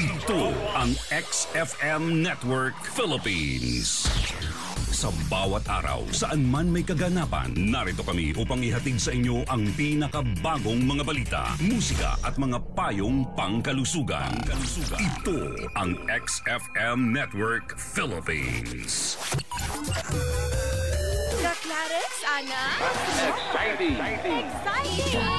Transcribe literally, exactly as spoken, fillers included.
Ito ang X F M Network Philippines. Sa bawat araw, saan man may kaganapan, narito kami upang ihatid sa inyo ang pinakabagong mga balita, musika at mga payong pangkalusugan. Ito ang X F M Network Philippines. Ka Clarence, Ana? Exciting! Exciting!